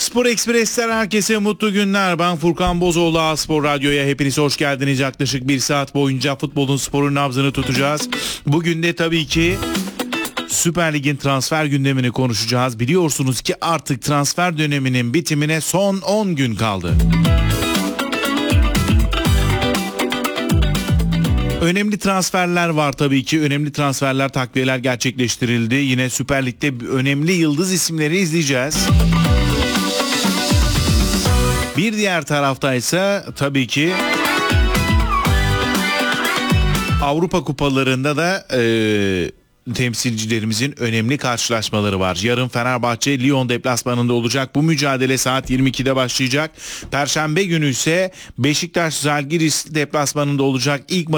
Spor Ekspres'ten herkese mutlu günler. Ben Furkan Bozoğlu, A-Spor Radyo'ya hepiniz hoş geldiniz. Yaklaşık bir saat boyunca futbolun, sporun nabzını tutacağız. Bugün de tabii ki Süper Lig'in transfer gündemini konuşacağız. Biliyorsunuz ki artık transfer döneminin bitimine son 10 gün kaldı. Önemli transferler var tabii ki. Önemli transferler, takviyeler gerçekleştirildi. Yine Süper Lig'de önemli yıldız isimleri izleyeceğiz. Bir diğer taraftaysa tabii ki Avrupa kupalarında da temsilcilerimizin önemli karşılaşmaları var. Yarın Fenerbahçe Lyon deplasmanında olacak. Bu mücadele saat 22'de başlayacak. Perşembe günü ise Beşiktaş Zalgiris deplasmanında olacak. İlk